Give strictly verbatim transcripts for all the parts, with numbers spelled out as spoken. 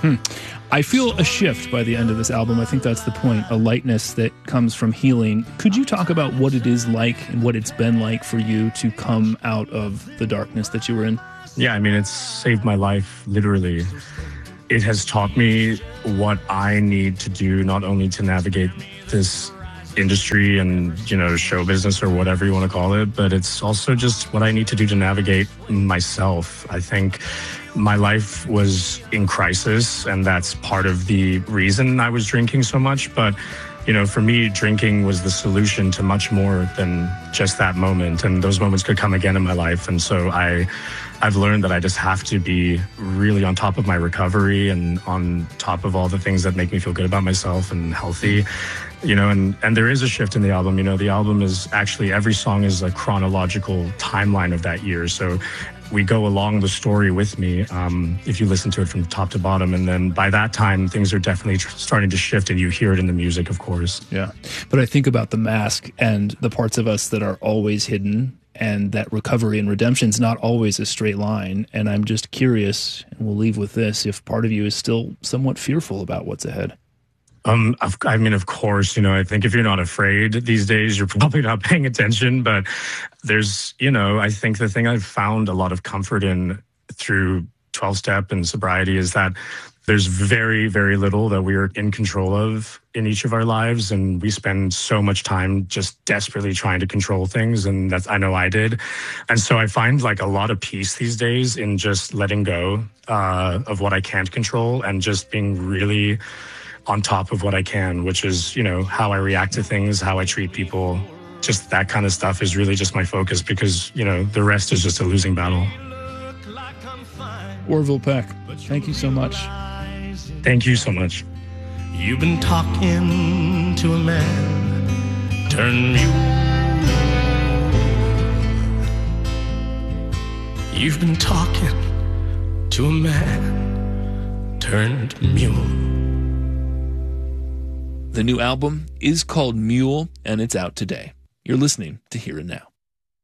Hmm. I feel a shift by the end of this album. I think that's the point, a lightness that comes from healing. Could you talk about what it is like and what it's been like for you to come out of the darkness that you were in? Yeah, I mean, it's saved my life, literally. It has taught me what I need to do, not only to navigate this industry and, you know, show business or whatever you want to call it, but it's also just what I need to do to navigate myself. I think my life was in crisis, and that's part of the reason I was drinking so much. But, you know, for me, drinking was the solution to much more than just that moment. And those moments could come again in my life. And so I, I've learned that I just have to be really on top of my recovery and on top of all the things that make me feel good about myself and healthy. You know, and, and there is a shift in the album. You know, the album is actually, every song is a chronological timeline of that year. So we go along the story with me, um, if you listen to it from top to bottom. And then by that time, things are definitely tr- starting to shift, and you hear it in the music, of course. Yeah. But I think about the mask and the parts of us that are always hidden, and that recovery and redemption is not always a straight line. And I'm just curious, and we'll leave with this, if part of you is still somewhat fearful about what's ahead. Um, I mean, of course, you know, I think if you're not afraid these days, you're probably not paying attention. But there's, you know, I think the thing I've found a lot of comfort in through twelve-step and sobriety is that there's very, very little that we're in control of in each of our lives. And we spend so much time just desperately trying to control things. And that's, I know I did. And so I find like a lot of peace these days in just letting go uh, of what I can't control and just being really on top of what I can, which is, you know, how I react to things, how I treat people. Just that kind of stuff is really just my focus, because, you know, the rest is just a losing battle. Orville Peck, thank you so much. Thank you so much. You've been talking to a man turned mule. You've been talking to a man turned mule. The new album is called Mule, and it's out today. You're listening to Here and Now.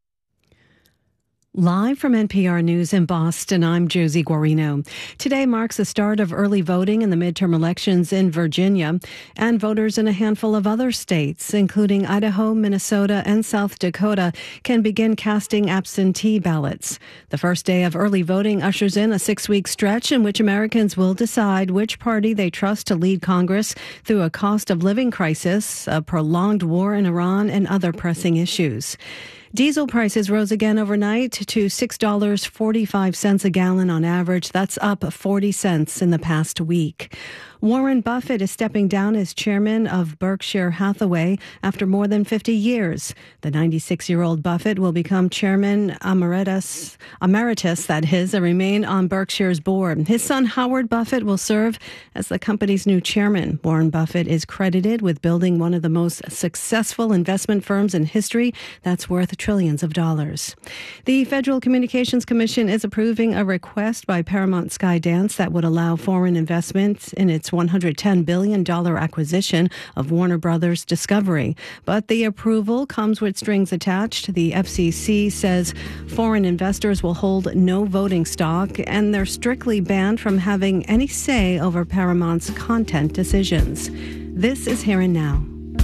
Live from N P R News in Boston, I'm Josie Guarino. Today marks the start of early voting in the midterm elections in Virginia, and voters in a handful of other states, including Idaho, Minnesota, and South Dakota, can begin casting absentee ballots. The first day of early voting ushers in a six-week stretch in which Americans will decide which party they trust to lead Congress through a cost of living crisis, a prolonged war in Iran, and other pressing issues. Diesel prices rose again overnight to six dollars and forty-five cents a gallon on average. That's up forty cents in the past week. Warren Buffett is stepping down as chairman of Berkshire Hathaway after more than fifty years. The ninety-six-year-old Buffett will become chairman emeritus, emeritus, that is, and remain on Berkshire's board. His son Howard Buffett will serve as the company's new chairman. Warren Buffett is credited with building one of the most successful investment firms in history that's worth trillions of dollars. The Federal Communications Commission is approving a request by Paramount Skydance that would allow foreign investment in its one hundred ten billion dollars acquisition of Warner Brothers Discovery. But the approval comes with strings attached. The F C C says foreign investors will hold no voting stock, and they're strictly banned from having any say over Paramount's content decisions. This is Here and Now.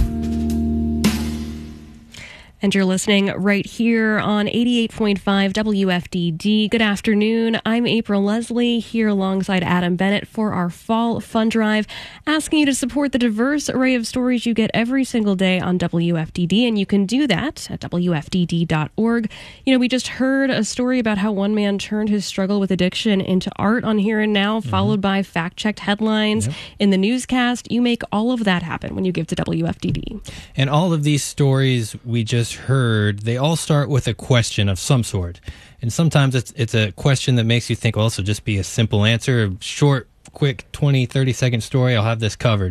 And you're listening right here on eighty-eight point five W F D D. Good afternoon. I'm April Leslie, here alongside Adam Bennett for our Fall Fund Drive, asking you to support the diverse array of stories you get every single day on W F D D, and you can do that at W F D D dot org. You know, we just heard a story about how one man turned his struggle with addiction into art on Here and Now, mm-hmm. followed by fact-checked headlines yep. in the newscast. You make all of that happen when you give to W F D D. And all of these stories we just heard, they all start with a question of some sort. And sometimes it's it's a question that makes you think, well, this will just be a simple answer, a short, quick twenty, thirty second story, I'll have this covered.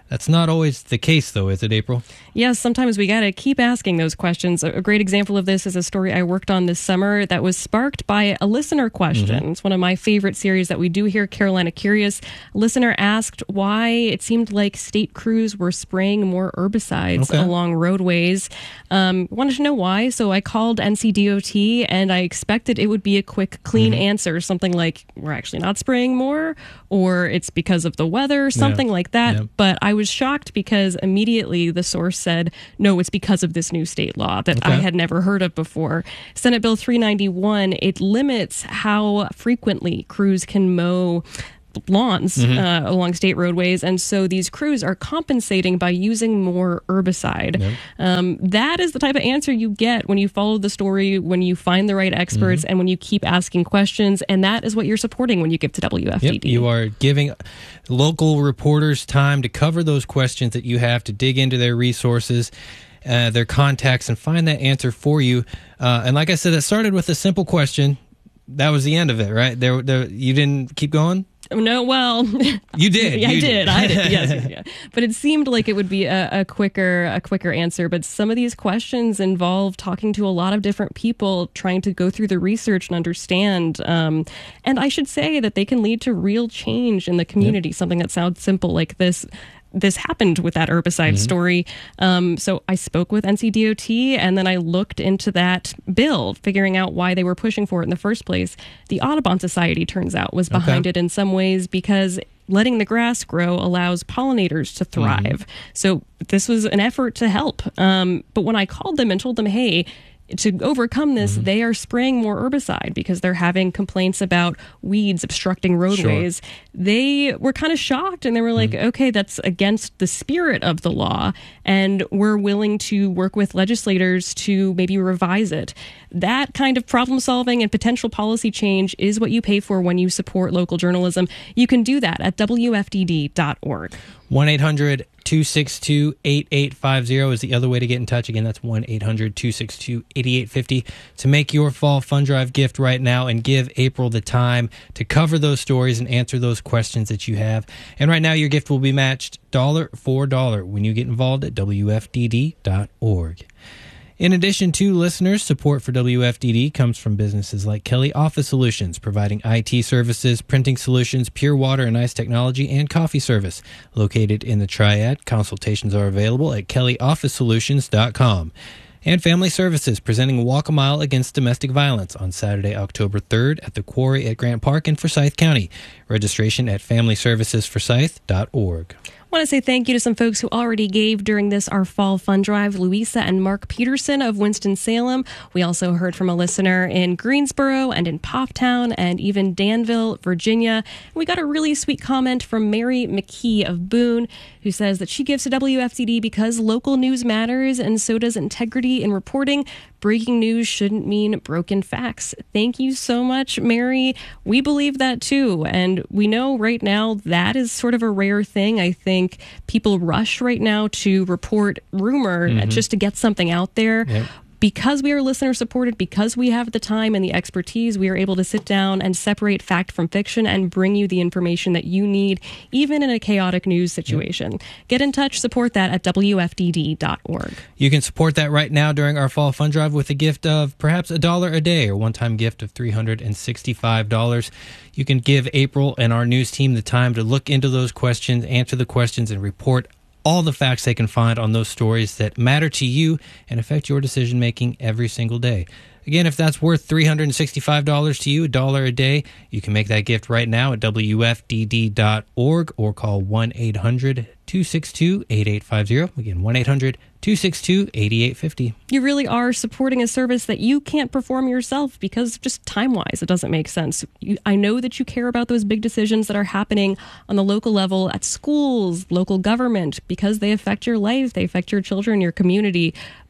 That's not always the case, though, is it, April? Yes, sometimes we got to keep asking those questions. A great example of this is a story I worked on this summer that was sparked by a listener question. Mm-hmm. It's one of my favorite series that we do here, Carolina Curious. A listener asked why it seemed like state crews were spraying more herbicides okay. along roadways. Um, wanted to know why, so I called N C D O T, and I expected it would be a quick, clean mm-hmm. answer, something like, we're actually not spraying more, or it's because of the weather, something yeah. like that. Yeah. But I was shocked because immediately the source said, no, it's because of this new state law that okay. I had never heard of before. Senate Bill three ninety-one, it limits how frequently crews can mow lawns mm-hmm. uh, along state roadways, and so these crews are compensating by using more herbicide. Yep. Um, that is the type of answer you get when you follow the story, when you find the right experts, mm-hmm. and when you keep asking questions, and that is what you're supporting when you give to W F D D. Yep. You are giving local reporters time to cover those questions that you have, to dig into their resources, uh, their contacts, and find that answer for you. Uh, and like I said, it started with a simple question. That was the end of it, right? There, there you didn't keep going? No, well, you did. Yeah, you I did. did. I did. Yes, yes, yeah. But it seemed like it would be a, a quicker, a quicker answer. But some of these questions involve talking to a lot of different people, trying to go through the research and understand. Um, and I should say that they can lead to real change in the community. Yep. Something that sounds simple like this. This happened with that herbicide mm-hmm. story. Um, so I spoke with N C D O T, and then I looked into that bill, figuring out why they were pushing for it in the first place. The Audubon Society, turns out, was behind okay. it in some ways because letting the grass grow allows pollinators to thrive. Mm-hmm. So this was an effort to help. Um, but when I called them and told them, hey, to overcome this, mm-hmm. they are spraying more herbicide because they're having complaints about weeds obstructing roadways. Sure. They were kind of shocked, and they were like, mm-hmm. okay, that's against the spirit of the law, and we're willing to work with legislators to maybe revise it. That kind of problem solving and potential policy change is what you pay for when you support local journalism. You can do that at W F D D dot org. one eight hundred two six two eight eight five zero is the other way to get in touch. Again, that's one eight hundred two six two eight eight five zero to make your Fall Fund Drive gift right now and give April the time to cover those stories and answer those questions that you have. And right now, your gift will be matched dollar for dollar when you get involved at W F D D dot org. In addition to listeners, support for W F D D comes from businesses like Kelly Office Solutions, providing I T services, printing solutions, pure water and ice technology, and coffee service. Located in the Triad, consultations are available at kelly office solutions dot com. And Family Services, presenting Walk a Mile Against Domestic Violence on Saturday, October third at the Quarry at Grant Park in Forsyth County. Registration at family services forsyth dot org. I want to say thank you to some folks who already gave during this, our Fall Fund Drive, Louisa and Mark Peterson of Winston-Salem. We also heard from a listener in Greensboro and in Poptown and even Danville, Virginia. We got a really sweet comment from Mary McKee of Boone, who says that she gives to W F D D because local news matters and so does integrity in reporting. Breaking news shouldn't mean broken facts. Thank you so much, Mary. We believe that too. And we know right now that is sort of a rare thing. I think people rush right now to report rumor mm-hmm. just to get something out there. Yep. Because we are listener supported, because we have the time and the expertise, we are able to sit down and separate fact from fiction and bring you the information that you need, even in a chaotic news situation. Yep. Get in touch, support that at W F D D dot org. You can support that right now during our Fall Fund Drive with a gift of perhaps a dollar a day or one-time gift of three hundred sixty-five dollars. You can give April and our news team the time to look into those questions, answer the questions, and report all the facts they can find on those stories that matter to you and affect your decision-making every single day. Again, if that's worth three hundred sixty-five dollars to you, a dollar a day, you can make that gift right now at W F D D dot org or call one eight hundred two six two eight eight five zero. Again, one eight hundred two six two eight eight five zero. You really are supporting a service that you can't perform yourself because just time-wise, it doesn't make sense. You, I know that you care about those big decisions that are happening on the local level at schools, local government, because they affect your life, they affect your children, your community.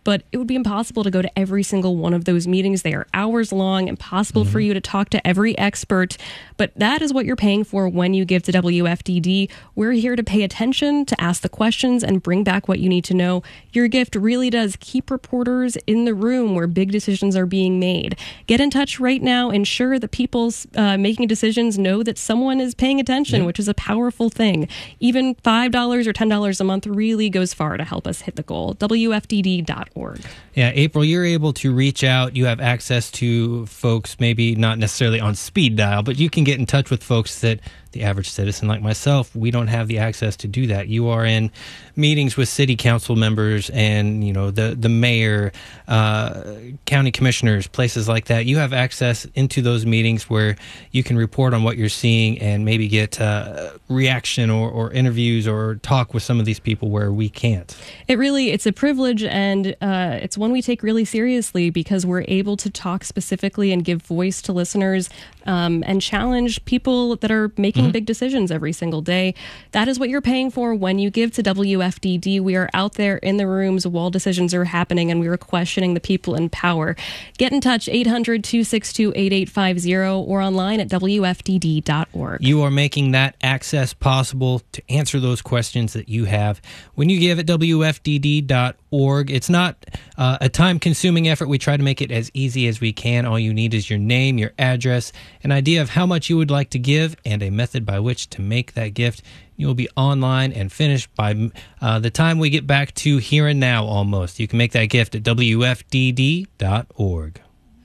but it would be impossible to go to every single one of those meetings. They are hours long, impossible mm-hmm. for you to talk to every expert, but that is what you're paying for when you give to W F D D. We're here to pay attention, to ask the questions, and bring back what you need to know. Your gift really does keep reporters in the room where big decisions are being made. Get in touch right now. Ensure that people uh, making decisions know that someone is paying attention, yeah. which is a powerful thing. Even five dollars or ten dollars a month really goes far to help us hit the goal. W F D D dot org. Yeah, April, you're able to reach out. You have access to folks, maybe not necessarily on speed dial, but you can get in touch with folks that the average citizen like myself, we don't have the access to do that. You are in meetings with city council members and, you know, the, the mayor, uh, county commissioners, places like that. You have access into those meetings where you can report on what you're seeing and maybe get uh, reaction or, or interviews or talk with some of these people where we can't. It really, it's a privilege, and uh, it's one we take really seriously because we're able to talk specifically and give voice to listeners um, and challenge people that are making mm-hmm. big decisions every single day. That is what you're paying for when you give to W F D D. We are out there in the rooms while decisions are happening, and we are questioning the people in power. Get in touch, eight hundred, two six two, eight eight five zero, or online at W F D D dot org. You are making that access possible to answer those questions that you have when you give at W F D D dot org. It's not uh, a time-consuming effort. We try to make it as easy as we can. All you need is your name, your address, an idea of how much you would like to give, and a method by which to make that gift. You'll be online and finished by uh, the time we get back to here and now almost. You can make that gift at W F D D dot org.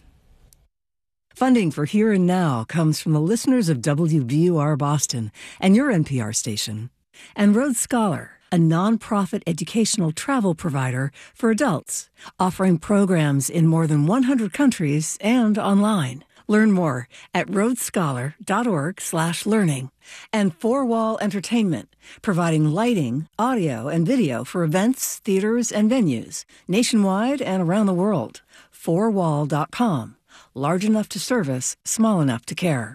Funding for Here and Now comes from the listeners of W B U R Boston and your N P R station, and Road Scholar, a nonprofit educational travel provider for adults, offering programs in more than one hundred countries and online. Learn more at roadscholar.org slash learning. And Four Wall Entertainment, providing lighting, audio, and video for events, theaters, and venues nationwide and around the world. four wall dot com. Large enough to service, small enough to care.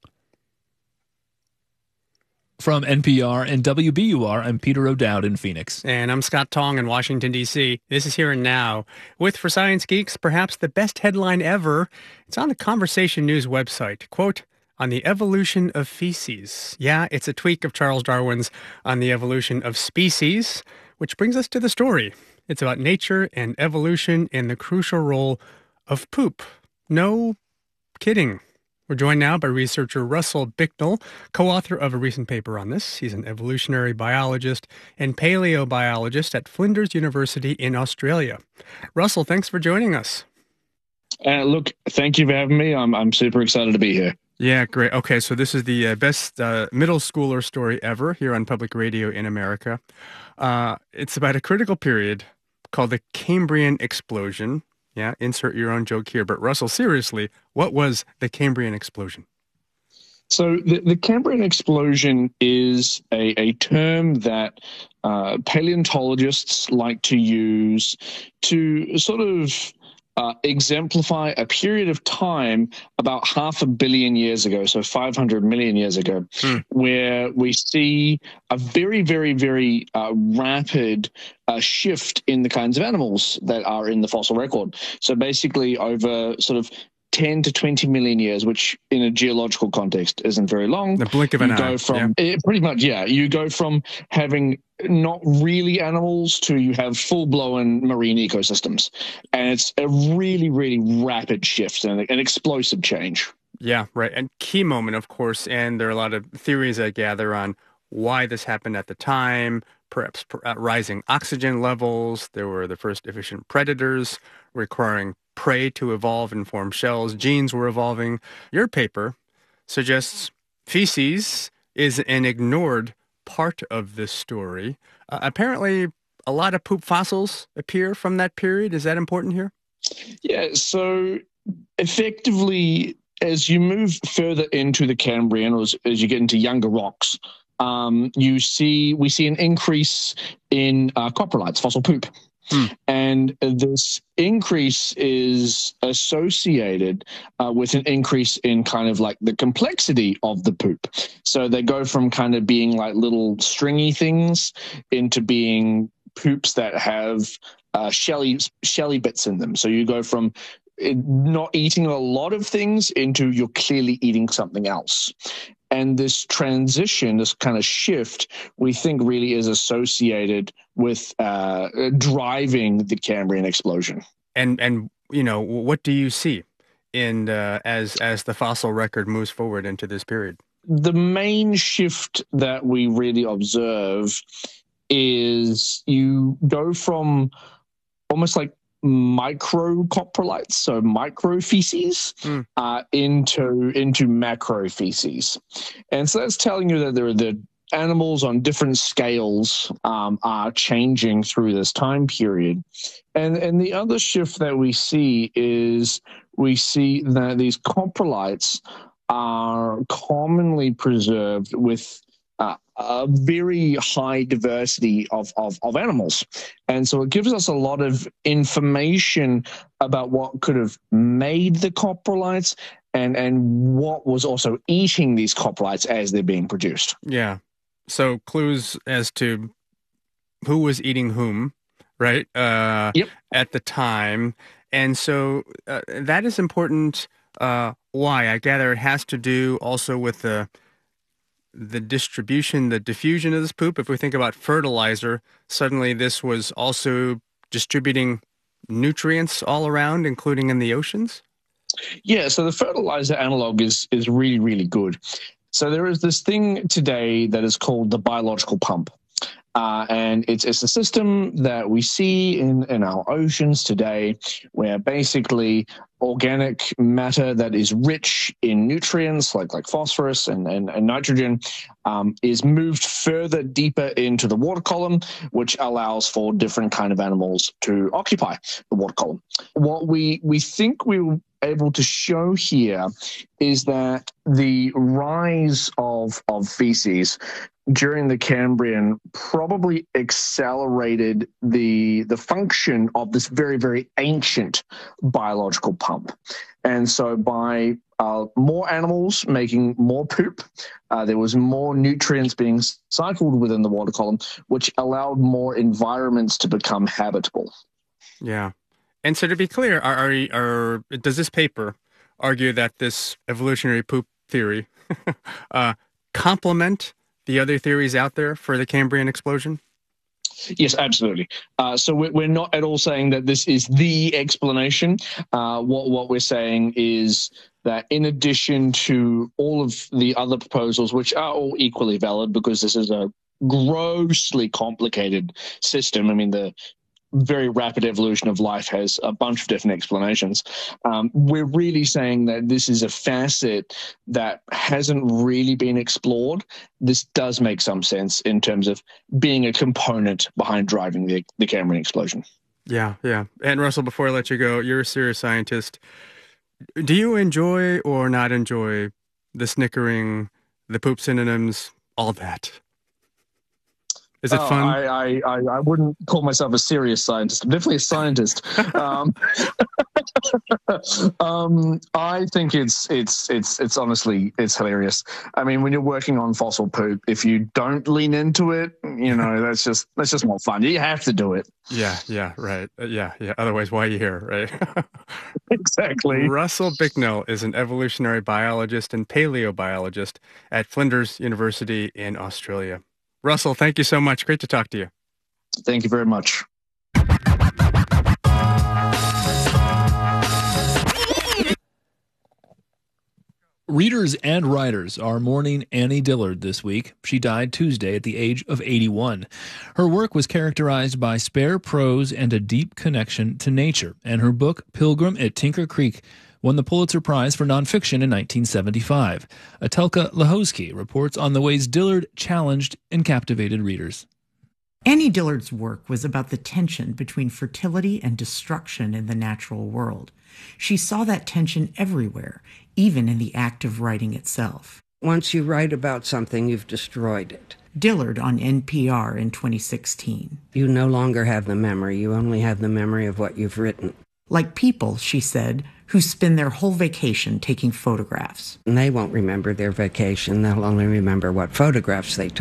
From N P R and W B U R, I'm Peter O'Dowd in Phoenix. And I'm Scott Tong in Washington, D C This is Here and Now, with, for science geeks, perhaps the best headline ever. It's on the Conversation News website. Quote, on the evolution of feces. Yeah, it's a tweak of Charles Darwin's On the Evolution of Species, which brings us to the story. It's about nature and evolution and the crucial role of poop. No kidding. We're joined now by researcher Russell Bicknell, co-author of a recent paper on this. He's an evolutionary biologist and paleobiologist at Flinders University in Australia. Russell, thanks for joining us. Uh, look, thank you for having me. I'm I'm super excited to be here. Yeah, great. Okay, so this is the uh, best uh, middle schooler story ever here on public radio in America. Uh, it's about a critical period called the Cambrian explosion. Yeah, insert your own joke here. But Russell, seriously, what was the Cambrian explosion? So the, the Cambrian explosion is a, a term that uh, paleontologists like to use to sort of uh, exemplify a period of time about half a billion years ago, so five hundred million years ago, hmm. where we see a very, very, very uh, rapid uh, shift in the kinds of animals that are in the fossil record. So basically over sort of ten to twenty million years, which in a geological context isn't very long. The blink of an you eye. Go from, yeah. it, pretty much, yeah. You go from having not really animals to you have full-blown marine ecosystems. And it's a really, really rapid shift and an explosive change. Yeah, right. And key moment, of course, and there are a lot of theories I gather on why this happened at the time, perhaps rising oxygen levels. There were the first efficient predators requiring prey to evolve and form shells. Genes were evolving. Your paper suggests feces is an ignored part of this story. Uh, apparently, a lot of poop fossils appear from that period. Is that important here? Yeah, so effectively, as you move further into the Cambrian, or as, as you get into younger rocks, um, you see we see an increase in uh, coprolites, fossil poop. Hmm. And this increase is associated uh, with an increase in kind of like the complexity of the poop. So they go from kind of being like little stringy things into being poops that have uh, shelly shelly bits in them. So you go from not eating a lot of things into you're clearly eating something else. And this transition, this kind of shift, we think really is associated with uh, driving the Cambrian explosion. And and you know, what do you see in uh, as as the fossil record moves forward into this period? The main shift that we really observe is you go from almost like micro coprolites, so micro feces, mm. uh, into into macro feces, and so that's telling you that there are the animals on different scales um, are changing through this time period, and and the other shift that we see is we see that these coprolites are commonly preserved with Uh, a very high diversity of, of, of animals. And so it gives us a lot of information about what could have made the coprolites and, and what was also eating these coprolites as they're being produced. Yeah. So clues as to who was eating whom, right? Uh, yep. At the time. And so uh, that is important. Uh, why? I gather it has to do also with the the distribution, the diffusion of this poop. If we think about fertilizer, suddenly this was also distributing nutrients all around, including in the oceans? Yeah, so the fertilizer analog is is really, really good. So there is this thing today that is called the biological pump. Uh, and it's it's a system that we see in, in our oceans today where basically organic matter that is rich in nutrients like like phosphorus and, and, and nitrogen um, is moved further deeper into the water column, which allows for different kind of animals to occupy the water column. What we, we think we were able to show here is that the rise of, of feces during the Cambrian probably accelerated the the function of this very, very ancient biological pump. And so by uh, more animals making more poop, uh, there was more nutrients being cycled within the water column, which allowed more environments to become habitable. Yeah. And so to be clear, are, are, are does this paper argue that this evolutionary poop theory uh, complement the other theories out there for the Cambrian explosion? Yes, absolutely. Uh, so we're, we're not at all saying that this is the explanation. Uh, what, what we're saying is that in addition to all of the other proposals, which are all equally valid because this is a grossly complicated system, I mean, the very rapid evolution of life has a bunch of different explanations. Um, we're really saying that this is a facet that hasn't really been explored. This does make some sense in terms of being a component behind driving the, the Cambrian explosion. Yeah, yeah. And Russell, before I let you go, you're a serious scientist. Do you enjoy or not enjoy the snickering, the poop synonyms, all that? Is it oh, fun? I, I, I wouldn't call myself a serious scientist. I'm definitely a scientist. um, um, I think it's it's it's it's honestly it's hilarious. I mean, when you're working on fossil poop, if you don't lean into it, you know, that's just that's just more fun. You have to do it. Yeah, yeah, right. Uh, yeah, yeah. Otherwise, why are you here, right? Exactly. Russell Bicknell is an evolutionary biologist and paleobiologist at Flinders University in Australia. Russell, thank you so much. Great to talk to you. Thank you very much. Readers and writers are mourning Annie Dillard this week. She died Tuesday at the age of eighty-one. Her work was characterized by spare prose and a deep connection to nature, and her book, Pilgrim at Tinker Creek, won the Pulitzer Prize for Nonfiction in nineteen seventy-five. Atelka Lahosky reports on the ways Dillard challenged and captivated readers. Annie Dillard's work was about the tension between fertility and destruction in the natural world. She saw that tension everywhere, even in the act of writing itself. Once you write about something, you've destroyed it. Dillard on N P R in twenty sixteen. You no longer have the memory. You only have the memory of what you've written. Like people, she said, who spend their whole vacation taking photographs. And they won't remember their vacation. They'll only remember what photographs they took.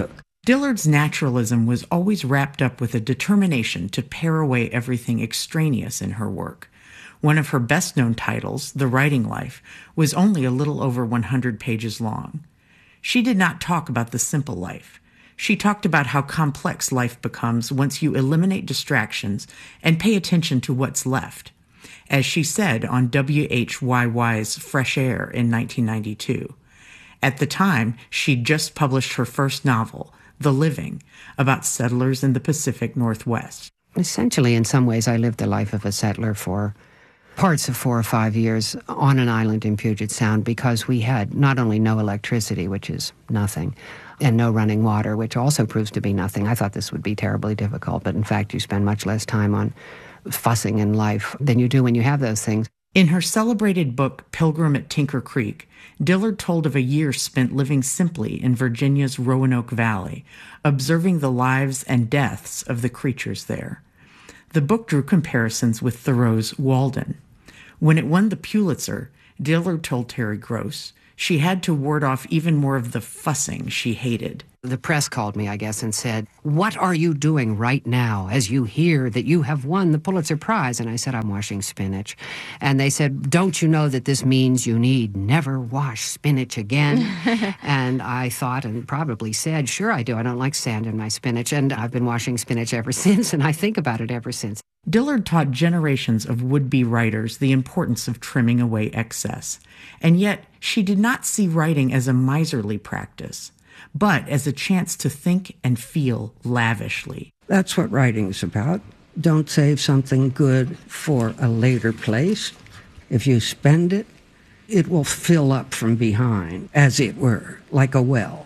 Dillard's naturalism was always wrapped up with a determination to pare away everything extraneous in her work. One of her best-known titles, The Writing Life, was only a little over one hundred pages long. She did not talk about the simple life. She talked about how complex life becomes once you eliminate distractions and pay attention to what's left. As she said on W H Y Y's Fresh Air in nineteen ninety-two. At the time, she'd just published her first novel, The Living, about settlers in the Pacific Northwest. Essentially, in some ways, I lived the life of a settler for parts of four or five years on an island in Puget Sound because we had not only no electricity, which is nothing, and no running water, which also proves to be nothing. I thought this would be terribly difficult, but in fact, you spend much less time on fussing in life than you do when you have those things. In her celebrated book, Pilgrim at Tinker Creek, Dillard told of a year spent living simply in Virginia's Roanoke Valley, observing the lives and deaths of the creatures there. The book drew comparisons with Thoreau's Walden. When it won the Pulitzer, Dillard told Terry Gross she had to ward off even more of the fussing she hated. The press called me, I guess, and said, "What are you doing right now as you hear that you have won the Pulitzer Prize?" And I said, "I'm washing spinach." And they said, "Don't you know that this means you need never wash spinach again?" And I thought and probably said, "Sure I do. I don't like sand in my spinach." And I've been washing spinach ever since, and I think about it ever since. Dillard taught generations of would-be writers the importance of trimming away excess. And yet, she did not see writing as a miserly practice, but as a chance to think and feel lavishly. That's what writing's about. Don't save something good for a later place. If you spend it, it will fill up from behind, as it were, like a well.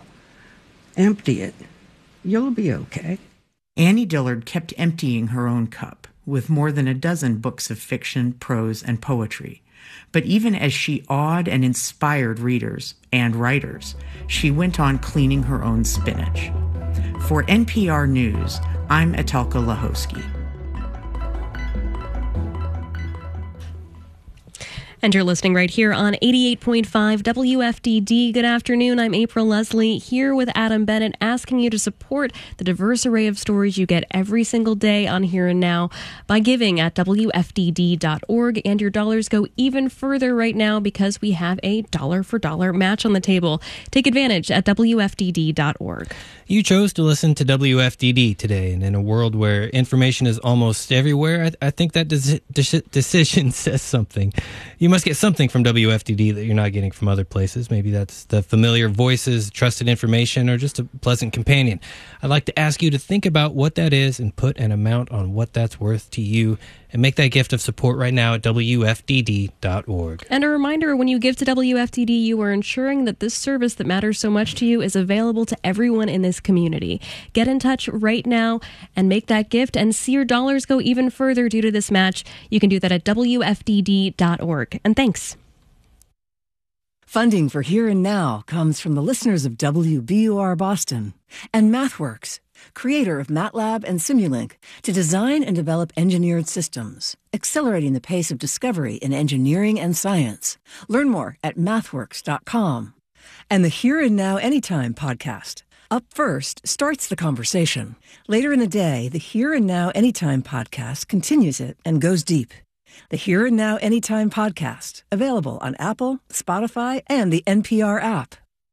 Empty it. You'll be okay. Annie Dillard kept emptying her own cup, with more than a dozen books of fiction, prose, and poetry. But even as she awed and inspired readers and writers, she went on cleaning her own spinach. For N P R News, I'm Etelka Lahosky. And you're listening right here on eighty-eight point five W F D D. Good afternoon. I'm April Leslie here with Adam Bennett, asking you to support the diverse array of stories you get every single day on Here and Now by giving at W F D D dot org. And your dollars go even further right now because we have a dollar for dollar match on the table. Take advantage at W F D D dot org. You chose to listen to W F D D today, and in a world where information is almost everywhere, I, th- I think that des- de- decision says something. You must get something from W F D D that you're not getting from other places. Maybe that's the familiar voices, trusted information, or just a pleasant companion. I'd like to ask you to think about what that is and put an amount on what that's worth to you, and make that gift of support right now at W F D D dot org. And a reminder, when you give to W F D D, you are ensuring that this service that matters so much to you is available to everyone in this community. Get in touch right now and make that gift and see your dollars go even further due to this match. You can do that at W F D D dot org. And thanks. Funding for Here and Now comes from the listeners of W B U R Boston and MathWorks, creator of MATLAB and Simulink, to design and develop engineered systems, accelerating the pace of discovery in engineering and science. Learn more at mathworks dot com. And the Here and Now Anytime podcast. Up First starts the conversation. Later in the day, the Here and Now Anytime podcast continues it and goes deep. The Here and Now Anytime podcast, available on Apple, Spotify, and the N P R app.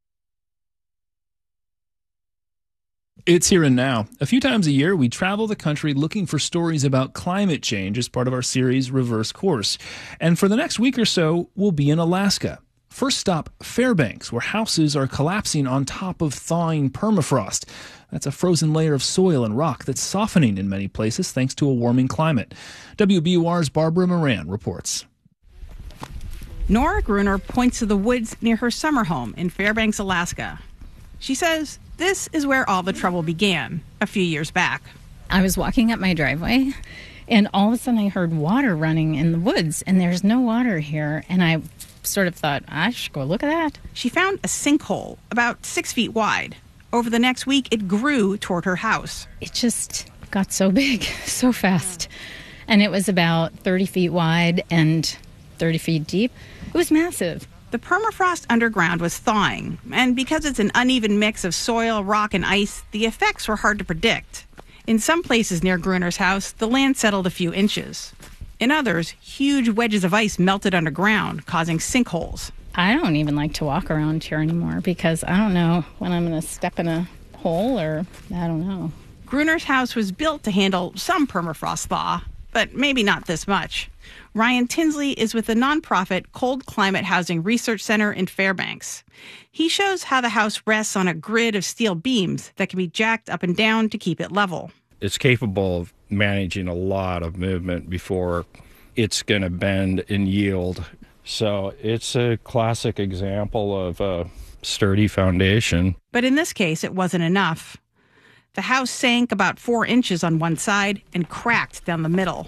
It's Here and Now. A few times a year, we travel the country looking for stories about climate change as part of our series Reverse Course. And for the next week or so, we'll be in Alaska. First stop, Fairbanks, where houses are collapsing on top of thawing permafrost. That's a frozen layer of soil and rock that's softening in many places thanks to a warming climate. W B U R's Barbara Moran reports. Nora Gruner points to the woods near her summer home in Fairbanks, Alaska. She says this is where all the trouble began a few years back. I was walking up my driveway, and all of a sudden I heard water running in the woods, and there's no water here, and I sort of thought, I should go look at that. She found a sinkhole about six feet wide. Over the next week, it grew toward her house. It just got so big, so fast. And it was about thirty feet wide and thirty feet deep. It was massive. The permafrost underground was thawing, and because it's an uneven mix of soil, rock, and ice, the effects were hard to predict. In some places near Gruner's house, the land settled a few inches. In others, huge wedges of ice melted underground, causing sinkholes. I don't even like to walk around here anymore because I don't know when I'm going to step in a hole or I don't know. Gruner's house was built to handle some permafrost thaw, but maybe not this much. Ryan Tinsley is with the nonprofit Cold Climate Housing Research Center in Fairbanks. He shows how the house rests on a grid of steel beams that can be jacked up and down to keep it level. It's capable of managing a lot of movement before it's going to bend and yield. So it's a classic example of a sturdy foundation. But in this case, it wasn't enough. The house sank about four inches on one side and cracked down the middle.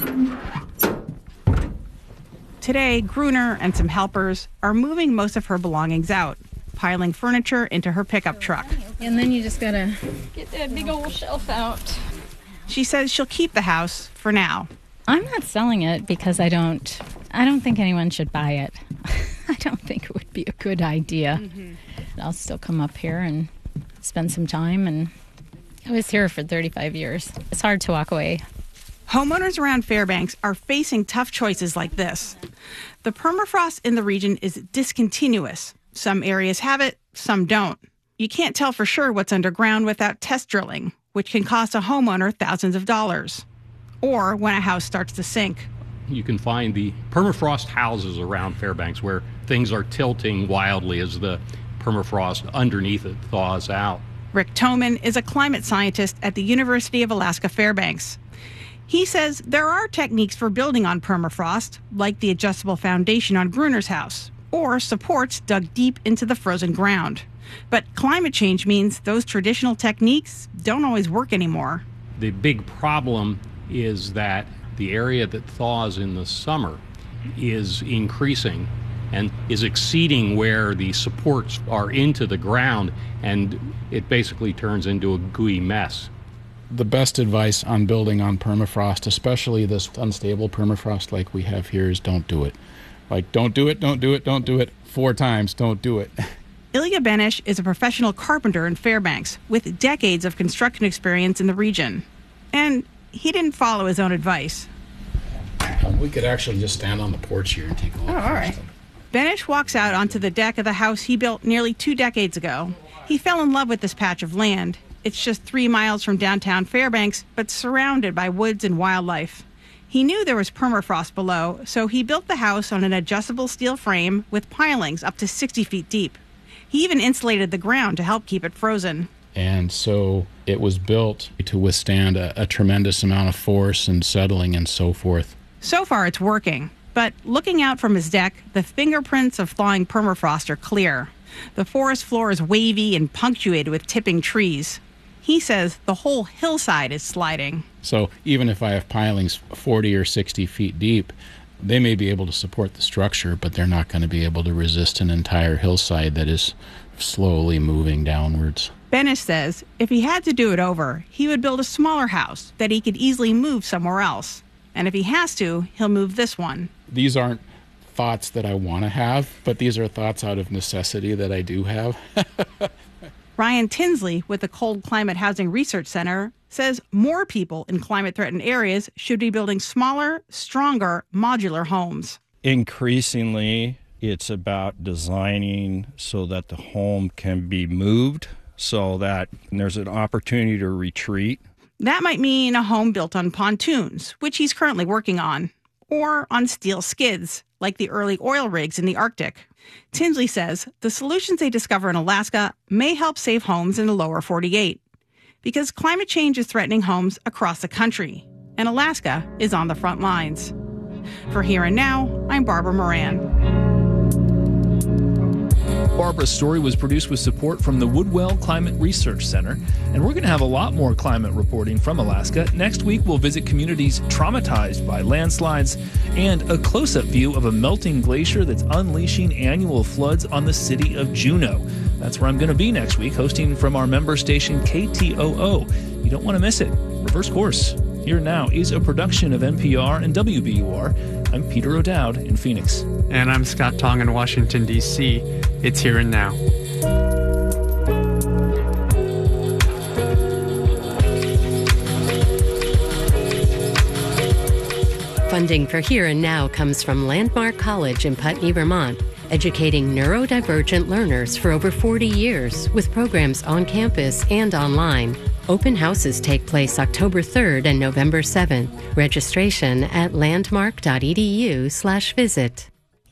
Today, Gruner and some helpers are moving most of her belongings out, piling furniture into her pickup truck. And then you just gotta get that big old shelf out. She says she'll keep the house for now. I'm not selling it because I don't, I don't think anyone should buy it. I don't think it would be a good idea. Mm-hmm. I'll still come up here and spend some time, and I was here for thirty-five years. It's hard to walk away. Homeowners around Fairbanks are facing tough choices like this. The permafrost in the region is discontinuous. Some areas have it, some don't. You can't tell for sure what's underground without test drilling, which can cost a homeowner thousands of dollars. Or when a house starts to sink. You can find the permafrost houses around Fairbanks where things are tilting wildly as the permafrost underneath it thaws out. Rick Toman is a climate scientist at the University of Alaska Fairbanks. He says there are techniques for building on permafrost, like the adjustable foundation on Gruner's house, or supports dug deep into the frozen ground. But climate change means those traditional techniques don't always work anymore. The big problem is that the area that thaws in the summer is increasing and is exceeding where the supports are into the ground, and it basically turns into a gooey mess. The best advice on building on permafrost, especially this unstable permafrost like we have here, is don't do it. Like, don't do it, don't do it, don't do it. Four times, don't do it. Ilya Benish is a professional carpenter in Fairbanks with decades of construction experience in the region. And he didn't follow his own advice. Um, we could actually just stand on the porch here and take a look. Oh, all right. Benish walks out onto the deck of the house he built nearly two decades ago. He fell in love with this patch of land. It's just three miles from downtown Fairbanks, but surrounded by woods and wildlife. He knew there was permafrost below, so he built the house on an adjustable steel frame with pilings up to sixty feet deep. He even insulated the ground to help keep it frozen. And so it was built to withstand a, a tremendous amount of force and settling and so forth. So far, it's working. But looking out from his deck, the fingerprints of thawing permafrost are clear. The forest floor is wavy and punctuated with tipping trees. He says the whole hillside is sliding. So even if I have pilings forty or sixty feet deep, they may be able to support the structure, but they're not going to be able to resist an entire hillside that is slowly moving downwards. Benish says if he had to do it over, he would build a smaller house that he could easily move somewhere else. And if he has to, he'll move this one. These aren't thoughts that I want to have, but these are thoughts out of necessity that I do have. Ryan Tinsley with the Cold Climate Housing Research Center says more people in climate-threatened areas should be building smaller, stronger, modular homes. Increasingly, it's about designing so that the home can be moved, so that there's an opportunity to retreat. That might mean a home built on pontoons, which he's currently working on, or on steel skids, like the early oil rigs in the Arctic. Tinsley says the solutions they discover in Alaska may help save homes in the lower forty-eight, because climate change is threatening homes across the country, and Alaska is on the front lines. For Here and Now, I'm Barbara Moran. Barbara's story was produced with support from the Woodwell Climate Research Center, and we're going to have a lot more climate reporting from Alaska. Next week, we'll visit communities traumatized by landslides and a close-up view of a melting glacier that's unleashing annual floods on the city of Juneau. That's where I'm going to be next week, hosting from our member station K T O O. You don't want to miss it. Reverse course. Here Now is a production of N P R and W B U R. I'm Peter O'Dowd in Phoenix. And I'm Scott Tong in Washington, D C. It's Here and Now. Funding for Here and Now comes from Landmark College in Putney, Vermont, educating neurodivergent learners for over forty years with programs on campus and online. Open houses take place October third and November seventh. Registration at landmark.edu slash visit.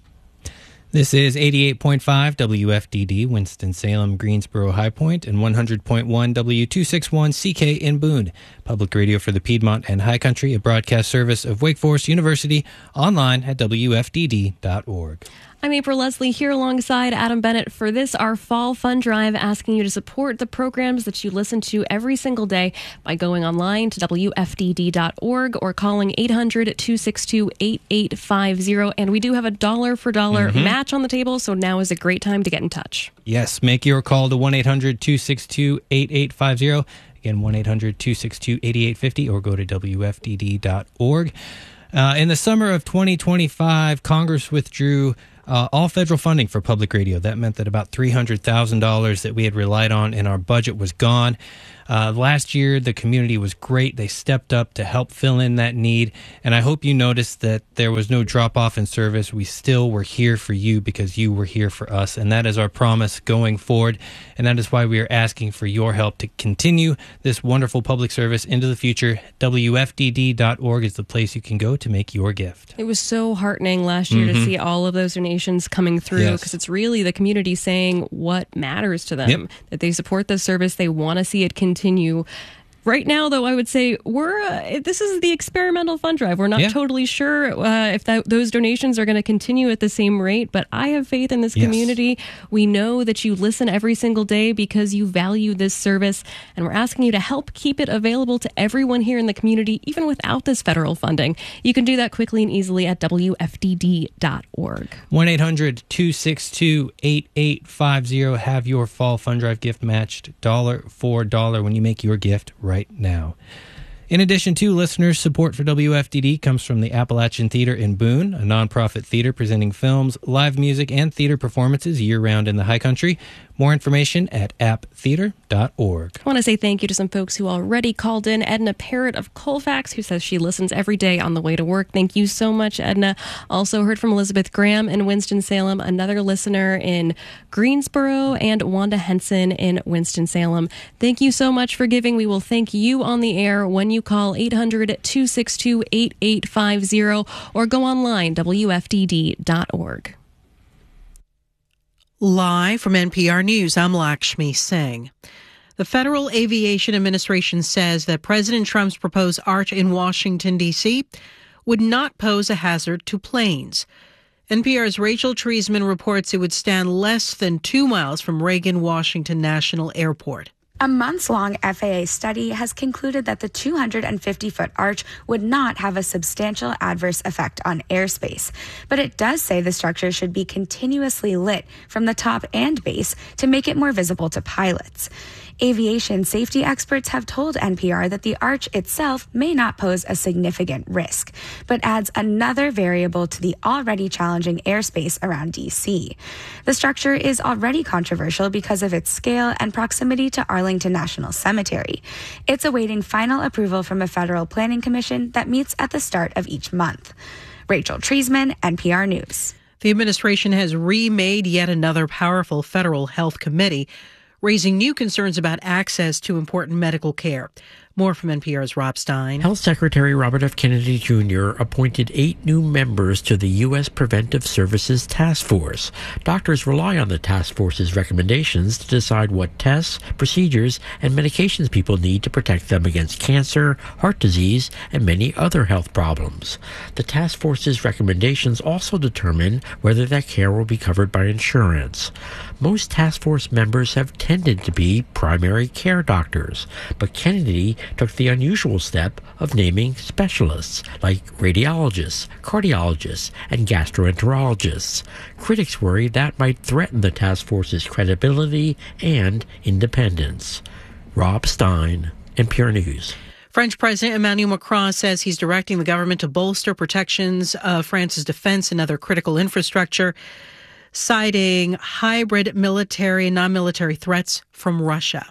This is eighty-eight point five W F D D, Winston-Salem, Greensboro, High Point, and one hundred point one W two sixty-one C K in Boone. Public radio for the Piedmont and High Country, a broadcast service of Wake Forest University, online at W F D D dot org. I'm April Leslie here alongside Adam Bennett for this, our Fall Fund Drive, asking you to support the programs that you listen to every single day by going online to W F D D dot org or calling eight hundred, two six two, eight eight five zero. And we do have a dollar for dollar Mm-hmm. match on the table, so now is a great time to get in touch. Yes, make your call to one eight hundred, two six two, eight eight five zero. Again, one eight hundred, two six two, eight eight five zero or go to W F D D dot org. Uh, in the summer of twenty twenty-five, Congress withdrew Uh, all federal funding for public radio. That meant that about three hundred thousand dollars that we had relied on in our budget was gone. Uh, last year, the community was great. They stepped up to help fill in that need. And I hope you noticed that there was no drop-off in service. We still were here for you because you were here for us. And that is our promise going forward. And that is why we are asking for your help to continue this wonderful public service into the future. W F D D dot org is the place you can go to make your gift. It was so heartening last year Mm-hmm. to see all of those donations coming through, because Yes. it's really the community saying what matters to them, Yep. that they support the service, they want to see it continue. Right now, though, I would say we're uh, this is the experimental fund drive. We're not Yeah. totally sure uh, if that, those donations are going to continue at the same rate, but I have faith in this Yes. community. We know that you listen every single day because you value this service, and we're asking you to help keep it available to everyone here in the community, even without this federal funding. You can do that quickly and easily at W F D D dot org. one eight hundred, two six two, eight eight five zero. Have your fall fund drive gift matched dollar for dollar when you make your gift right now. In addition to listeners, support for W F D D comes from the Appalachian Theater in Boone, a nonprofit theater presenting films, live music, and theater performances year-round in the High Country. More information at app theater dot org. I want to say thank you to some folks who already called in. Edna Parrott of Colfax, who says she listens every day on the way to work. Thank you so much, Edna. Also heard from Elizabeth Graham in Winston-Salem, another listener in Greensboro, and Wanda Henson in Winston-Salem. Thank you so much for giving. We will thank you on the air when you call eight hundred, two six two, eight eight five zero or go online, W F D D dot org. Live from N P R News, I'm Lakshmi Singh. The Federal Aviation Administration says that President Trump's proposed arch in Washington, D C would not pose a hazard to planes. N P R's Rachel Treisman reports it would stand less than two miles from Reagan Washington National Airport. A months-long F A A study has concluded that the two hundred fifty foot arch would not have a substantial adverse effect on airspace. But it does say the structure should be continuously lit from the top and base to make it more visible to pilots. Aviation safety experts have told N P R that the arch itself may not pose a significant risk, but adds another variable to the already challenging airspace around D C. The structure is already controversial because of its scale and proximity to Arlington National Cemetery. It's awaiting final approval from a federal planning commission that meets at the start of each month. Rachel Treisman, N P R News. The administration has remade yet another powerful federal health committee, raising new concerns about access to important medical care. More from N P R's Rob Stein. Health Secretary Robert F. Kennedy Junior appointed eight new members to the U S Preventive Services Task Force. Doctors rely on the task force's recommendations to decide what tests, procedures, and medications people need to protect them against cancer, heart disease, and many other health problems. The task force's recommendations also determine whether that care will be covered by insurance. Most task force members have tended to be primary care doctors, but Kennedy took the unusual step of naming specialists like radiologists, cardiologists, and gastroenterologists. Critics worry that might threaten the task force's credibility and independence. Rob Stein, N P R News. French President Emmanuel Macron says he's directing the government to bolster protections of France's defense and other critical infrastructure, citing hybrid military and non-military threats from Russia.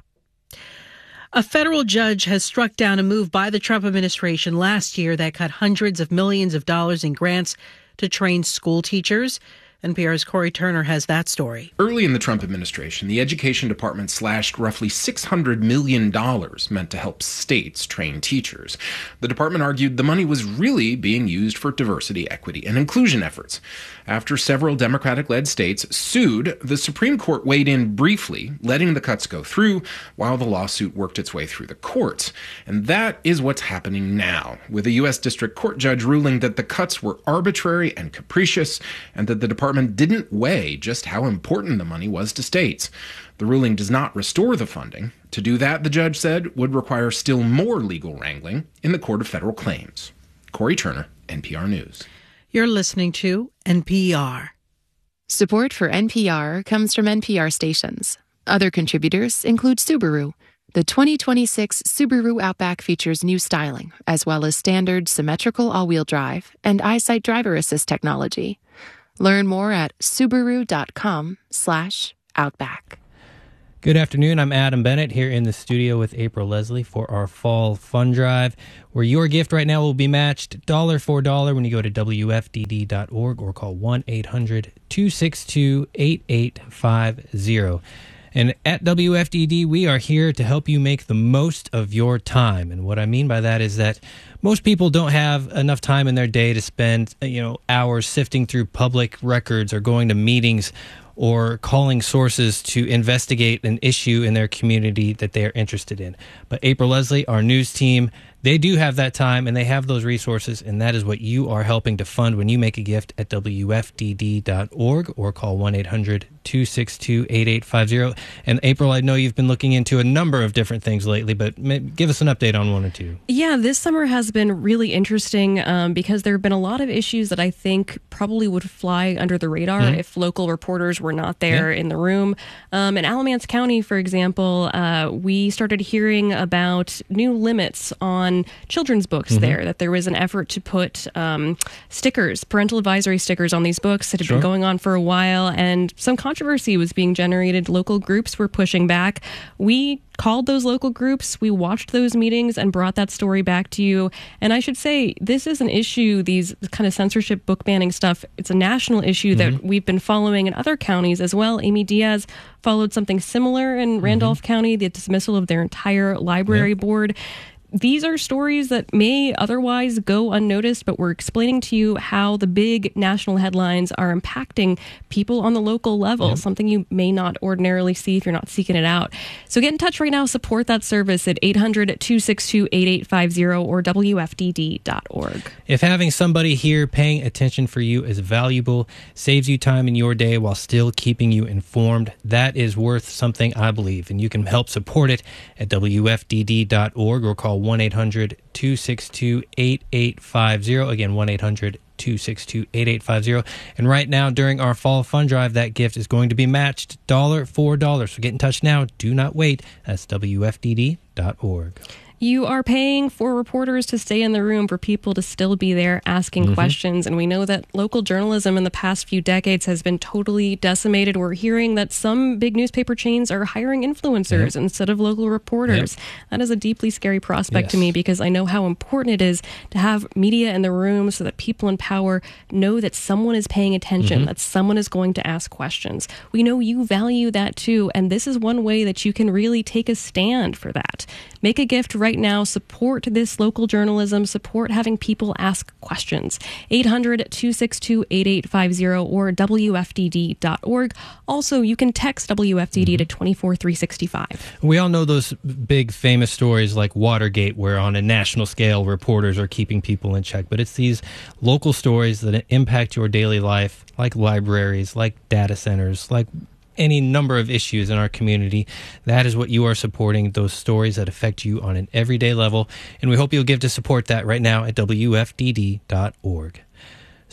A federal judge has struck down a move by the Trump administration last year that cut hundreds of millions of dollars in grants to train school teachers. N P R's Corey Turner has that story. Early in the Trump administration, the Education Department slashed roughly six hundred million dollars meant to help states train teachers. The department argued the money was really being used for diversity, equity, and inclusion efforts. After several Democratic-led states sued, the Supreme Court weighed in briefly, letting the cuts go through while the lawsuit worked its way through the courts. And that is what's happening now, with a U S District Court judge ruling that the cuts were arbitrary and capricious, and that the department didn't weigh just how important the money was to states. The ruling does not restore the funding. To do that, the judge said, would require still more legal wrangling in the Court of Federal Claims. Corey Turner, N P R News. You're listening to N P R. Support for N P R comes from N P R stations. Other contributors include Subaru. The twenty twenty-six Subaru Outback features new styling, as well as standard symmetrical all-wheel drive and EyeSight driver assist technology. Learn more at Subaru.com slash Outback. Good afternoon. I'm Adam Bennett here in the studio with April Leslie for our Fall Fun Drive, where your gift right now will be matched dollar for dollar when you go to W F D D dot org or call one eight hundred two six two eight eight five zero. And at W F D D, we are here to help you make the most of your time. And what I mean by that is that most people don't have enough time in their day to spend, you know, hours sifting through public records or going to meetings or calling sources to investigate an issue in their community that they are interested in. But April Leslie, our news team, they do have that time and they have those resources, and that is what you are helping to fund when you make a gift at W F D D dot org or call one eight hundred two six two eight eight five zero. And April, I know you've been looking into a number of different things lately, but give us an update on one or two. Yeah, this summer has been really interesting um, because there have been a lot of issues that I think probably would fly under the radar mm-hmm. if local reporters were not there yeah. in the room. Um, in Alamance County, for example, uh, we started hearing about new limits on children's books mm-hmm. there, that there was an effort to put um, stickers, parental advisory stickers on these books that had sure. been going on for a while, and some controversy was being generated. Local groups were pushing back. We called those local groups, we watched those meetings and brought that story back to you. And I should say, this is an issue, these kind of censorship book banning stuff, it's a national issue mm-hmm. that we've been following in other counties as well. Amy Diaz followed something similar in Randolph mm-hmm. County, the dismissal of their entire library yep. board. These are stories that may otherwise go unnoticed, but we're explaining to you how the big national headlines are impacting people on the local level, yeah. something you may not ordinarily see if you're not seeking it out. So get in touch right now. Support that service at eight hundred two six two eight eight five zero or W F D D dot org. If having somebody here paying attention for you is valuable, saves you time in your day while still keeping you informed, that is worth something, I believe. And you can help support it at W F D D dot org or call one eight hundred two six two eight eight five zero. Again, one eight hundred two six two eight eight five zero. And right now, during our Fall Fun Drive, that gift is going to be matched dollar for dollar. So get in touch now. Do not wait. That's W F D D dot org. You are paying for reporters to stay in the room, for people to still be there asking mm-hmm. questions. And we know that local journalism in the past few decades has been totally decimated. We're hearing that some big newspaper chains are hiring influencers yep. instead of local reporters. Yep. That is a deeply scary prospect yes. to me, because I know how important it is to have media in the room so that people in power know that someone is paying attention, mm-hmm. that someone is going to ask questions. We know you value that too, and this is one way that you can really take a stand for that. Make a gift right now. Support this local journalism. Support having people ask questions. eight hundred two six two eight eight five zero or W F D D dot org. Also, you can text W F D D mm-hmm. to two four three six five. We all know those big famous stories like Watergate, where on a national scale reporters are keeping people in check. But it's these local stories that impact your daily life, like libraries, like data centers, like any number of issues in our community. That is what you are supporting, those stories that affect you on an everyday level. And we hope you'll give to support that right now at W F D D dot org.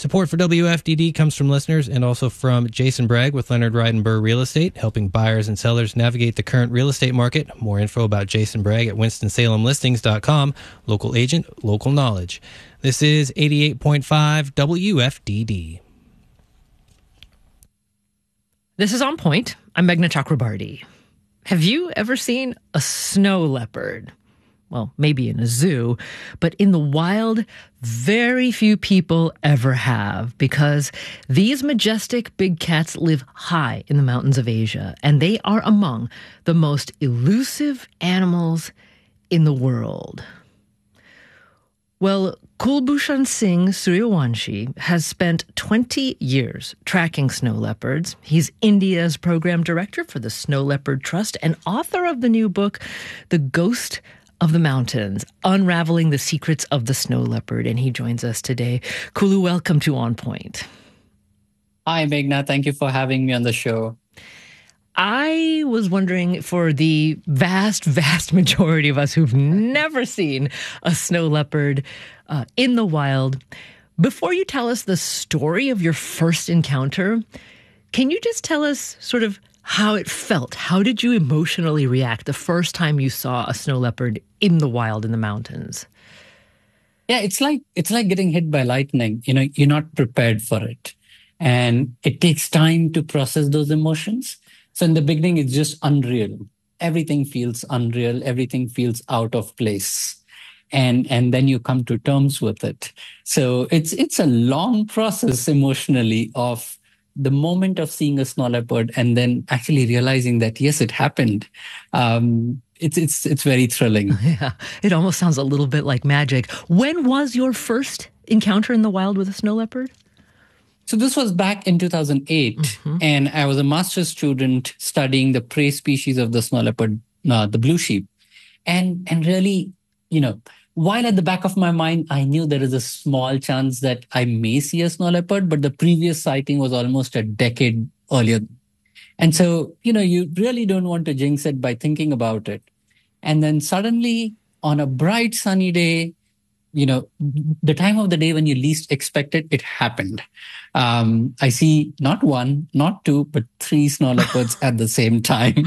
Support for W F D D comes from listeners and also from Jason Bragg with Leonard Ride and Burr Real Estate, helping buyers and sellers navigate the current real estate market. More info about Jason Bragg at winston salem listings dot com. Local agent, local knowledge. This is eighty-eight point five W F D D. This is On Point. I'm Meghna Chakrabarty. Have you ever seen a snow leopard? Well, maybe in a zoo, but in the wild, very few people ever have, because these majestic big cats live high in the mountains of Asia, and they are among the most elusive animals in the world. Well, Kulbhushan Singh Suryawanshi has spent twenty years tracking snow leopards. He's India's program director for the Snow Leopard Trust and author of the new book, The Ghost of the Mountains, Unraveling the Secrets of the Snow Leopard. And he joins us today. Kulu, welcome to On Point. Hi, Meghna. Thank you for having me on the show. I was wondering, for the vast, vast majority of us who've never seen a snow leopard uh, in the wild, before you tell us the story of your first encounter, can you just tell us sort of how it felt? How did you emotionally react the first time you saw a snow leopard in the wild in the mountains? Yeah, it's like it's like getting hit by lightning. You know, you're not prepared for it. And it takes time to process those emotions. So in the beginning, it's just unreal. Everything feels unreal. Everything feels out of place. And and then you come to terms with it. So it's it's a long process emotionally of the moment of seeing a snow leopard and then actually realizing that, yes, it happened. Um, it's it's it's very thrilling. Yeah, it almost sounds a little bit like magic. When was your first encounter in the wild with a snow leopard? So this was back in two thousand eight, mm-hmm. and I was a master's student studying the prey species of the snow leopard, uh, the blue sheep. And, and really, you know, while at the back of my mind, I knew there is a small chance that I may see a snow leopard, but the previous sighting was almost a decade earlier. And so, you know, you really don't want to jinx it by thinking about it. And then suddenly, on a bright sunny day, you know, the time of the day when you least expect it, it happened. Um, I see not one, not two, but three snow leopards at the same time.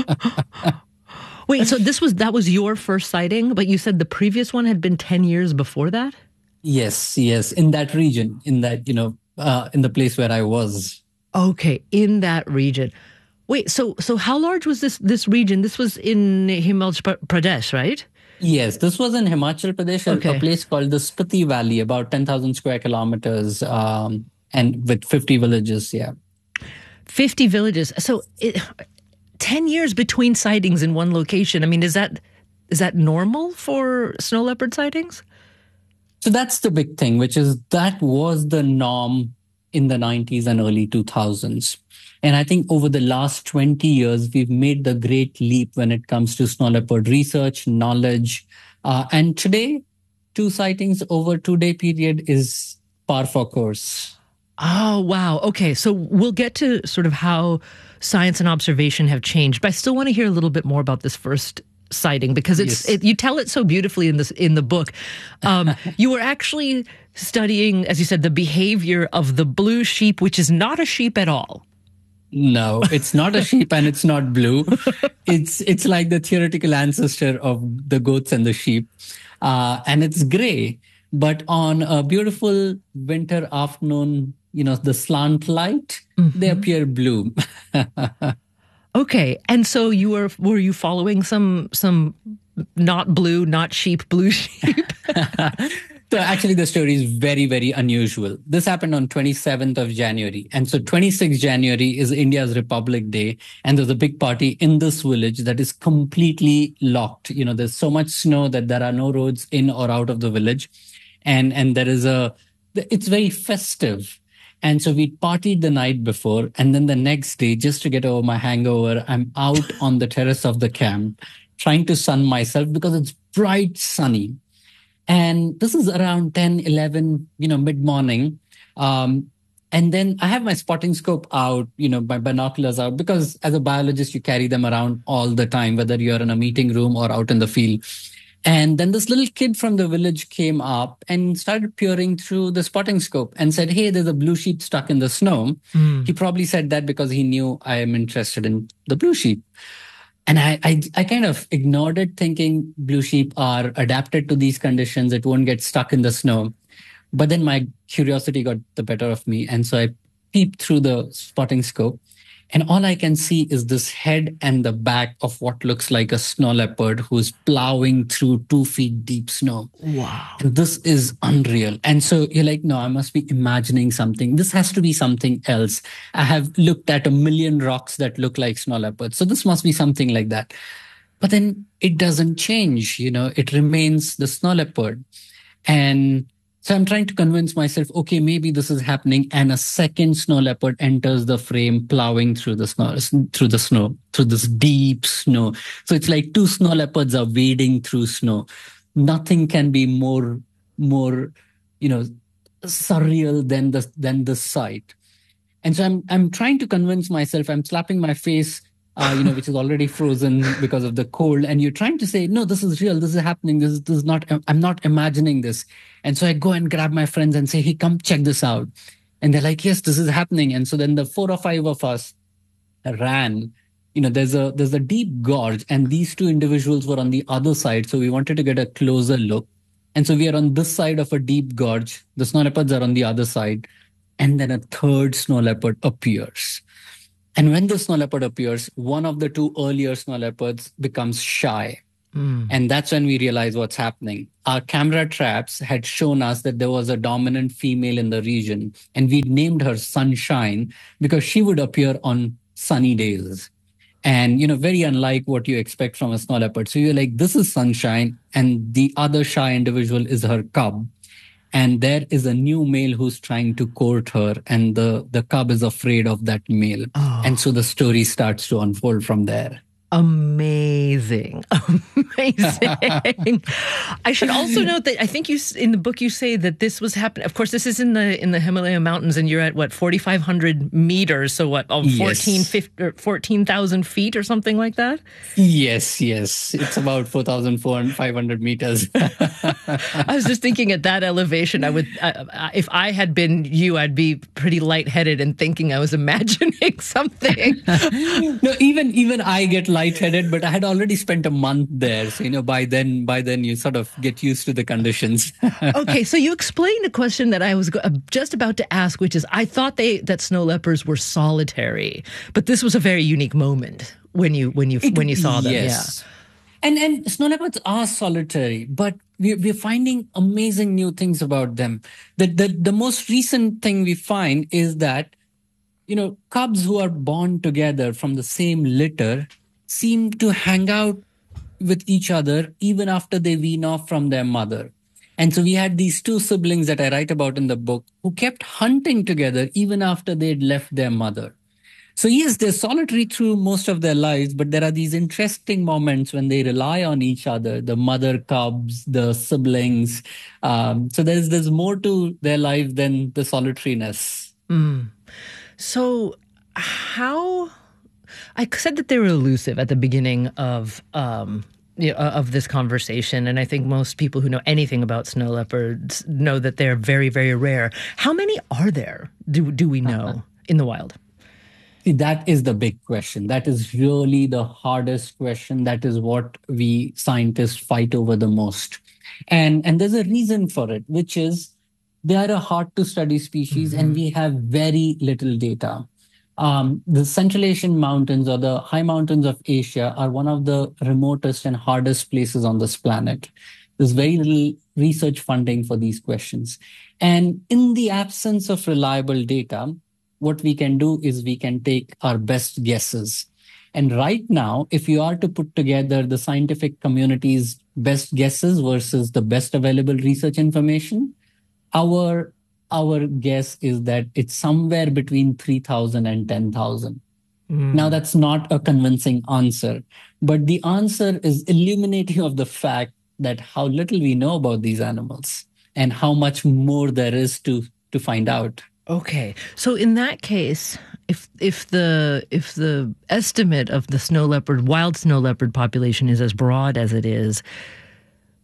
Wait, so this was that was your first sighting, but you said the previous one had been ten years before that? Yes, yes, in that region, in that, you know, uh, in the place where I was. Okay, in that region. Wait, so so how large was this this region? This was in Himachal Pradesh, right? Yes, this was in Himachal Pradesh, okay. a place called the Spiti Valley, about ten thousand square kilometers, um, and with fifty villages, yeah. fifty villages. So it, ten years between sightings in one location. I mean, is that is that normal for snow leopard sightings? So that's the big thing, which is that was the norm in the nineties and early two thousands. And I think over the last twenty years, we've made the great leap when it comes to snow leopard research, knowledge. Uh, and today, two sightings over a two-day period is par for course. Oh, wow. Okay, so we'll get to sort of how science and observation have changed. But I still want to hear a little bit more about this first sighting, because it's Yes. it, you tell it so beautifully in this in the book. Um, you were actually studying, as you said, the behavior of the blue sheep, which is not a sheep at all. No, it's not a sheep and it's not blue. It's it's like the theoretical ancestor of the goats and the sheep. Uh, and it's gray. But on a beautiful winter afternoon, you know, the slant light, mm-hmm. they appear blue. Okay. And so you were were you following some some not blue, not sheep, blue sheep? So actually, the story is very, very unusual. This happened on twenty-seventh of January. And so twenty-sixth of January is India's Republic Day. And there's a big party in this village that is completely locked. You know, there's so much snow that there are no roads in or out of the village. And, and there is a, it's very festive. And so we partied the night before. And then the next day, just to get over my hangover, I'm out on the terrace of the camp trying to sun myself because it's bright sunny. And this is around ten, eleven, you know, mid-morning. Um, and then I have my spotting scope out, you know, my binoculars out, because as a biologist, you carry them around all the time, whether you're in a meeting room or out in the field. And then this little kid from the village came up and started peering through the spotting scope and said, hey, there's a blue sheep stuck in the snow. Mm. He probably said that because he knew I am interested in the blue sheep. And I, I, I kind of ignored it, thinking blue sheep are adapted to these conditions. It won't get stuck in the snow. But then my curiosity got the better of me. And so I peeped through the spotting scope. And all I can see is this head and the back of what looks like a snow leopard who's plowing through two feet deep snow. Wow. And this is unreal. And so you're like, no, I must be imagining something. This has to be something else. I have looked at a million rocks that look like snow leopards. So this must be something like that. But then it doesn't change, you know, it remains the snow leopard. And so I'm trying to convince myself, okay, maybe this is happening. And a second snow leopard enters the frame, plowing through the snow, through the snow, through this deep snow. So it's like two snow leopards are wading through snow. Nothing can be more, more, you know, surreal than the than the sight. And so I'm I'm trying to convince myself. I'm slapping my face, uh, you know, which is already frozen because of the cold. And you're trying to say, no, this is real. This is happening. This is, this is not. I'm not imagining this. And so I go and grab my friends and say, hey, come check this out. And they're like, yes, this is happening. And so then the four or five of us ran. You know, there's a there's a deep gorge, and these two individuals were on the other side. So we wanted to get a closer look. And so we are on this side of a deep gorge. The snow leopards are on the other side. And then a third snow leopard appears. And when the snow leopard appears, one of the two earlier snow leopards becomes shy. Mm. And that's when we realize what's happening. Our camera traps had shown us that there was a dominant female in the region, and we named her Sunshine because she would appear on sunny days. And, you know, very unlike what you expect from a snow leopard. So you're like, this is Sunshine, and the other shy individual is her cub. And there is a new male who's trying to court her, and the, the cub is afraid of that male. Oh. And so the story starts to unfold from there. Amazing. Amazing. I should also note that I think you in the book you say that this was happening. Of course, this is in the in the Himalaya mountains, and you're at what forty-five hundred meters. So what, oh, fourteen thousand feet or something like that? Yes, yes. It's about four thousand five hundred meters. I was just thinking at that elevation, I would, uh, if I had been you, I'd be pretty lightheaded and thinking I was imagining something. No, even even I get light. Lightheaded, but I had already spent a month there. So, you know, by then, by then you sort of get used to the conditions. Okay, so you explained a question that I was just about to ask, which is, I thought they that snow leopards were solitary, but this was a very unique moment when you when you it, when you saw them. Yes. Yeah. And and snow leopards are solitary, but we're, we're finding amazing new things about them. The, the the most recent thing we find is that, you know, cubs who are born together from the same litter seem to hang out with each other even after they wean off from their mother. And so we had these two siblings that I write about in the book who kept hunting together even after they'd left their mother. So yes, they're solitary through most of their lives, but there are these interesting moments when they rely on each other, the mother cubs, the siblings. Um, so there's there's more to their life than the solitariness. Mm. So how... I said that they were elusive at the beginning of um, you know, of this conversation, and I think most people who know anything about snow leopards know that they're very, very rare. How many are there, do, do we know, uh-huh. in the wild? See, that is the big question. That is really the hardest question. That is what we scientists fight over the most. And, and there's a reason for it, which is they are a hard-to-study species, mm-hmm. and we have very little data. Um, the Central Asian mountains or the high mountains of Asia are one of the remotest and hardest places on this planet. There's very little research funding for these questions. And in the absence of reliable data, what we can do is we can take our best guesses. And right now, if you are to put together the scientific community's best guesses versus the best available research information, our Our guess is that it's somewhere between three thousand and ten thousand. Mm. Now, that's not a convincing answer, but the answer is illuminating of the fact that how little we know about these animals and how much more there is to, to find out. Okay. So in that case, if if the if the estimate of the snow leopard, wild snow leopard population is as broad as it is,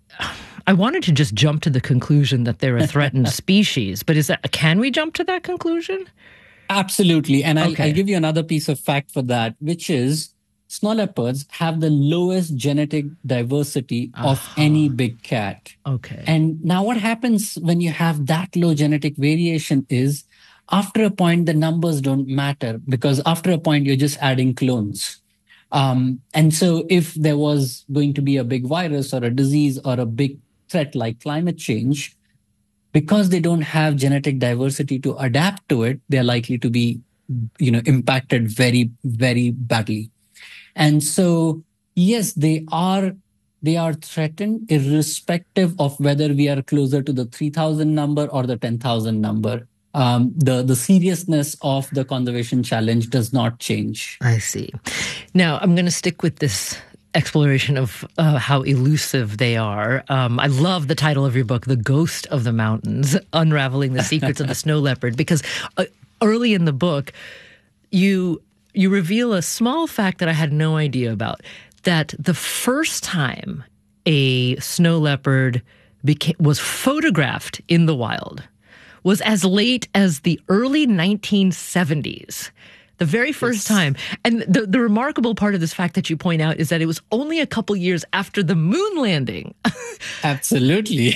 I wanted to just jump to the conclusion that they're a threatened species, but is that, can we jump to that conclusion? Absolutely. And I'll, Okay. I'll give you another piece of fact for that, which is snow leopards have the lowest genetic diversity of any big cat. Okay. And now what happens when you have that low genetic variation is after a point, the numbers don't matter because after a point, you're just adding clones. Um, and so if there was going to be a big virus or a disease or a big threat like climate change, because they don't have genetic diversity to adapt to it, they're likely to be, you know, impacted very, very badly. And so, yes, they are they are threatened irrespective of whether we are closer to the three thousand number or the ten thousand number. Um, the, the seriousness of the conservation challenge does not change. I see. Now, I'm going to stick with this exploration of uh, how elusive they are. Um, I love the title of your book, The Ghost of the Mountains, Unraveling the Secrets of the Snow Leopard, because uh, early in the book, you you reveal a small fact that I had no idea about, that the first time a snow leopard became, was photographed in the wild was as late as the early nineteen seventies. The very first time. And the, the remarkable part of this fact that you point out is that it was only a couple years after the moon landing. Absolutely.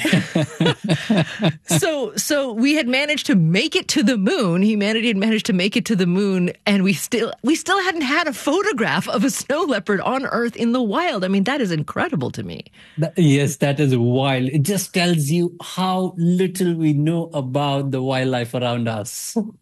so so we had managed to make it to the moon. Humanity had managed to make it to the moon, and we still we still hadn't had a photograph of a snow leopard on Earth in the wild. I mean, that is incredible to me. That- yes, that is wild. It just tells you how little we know about the wildlife around us.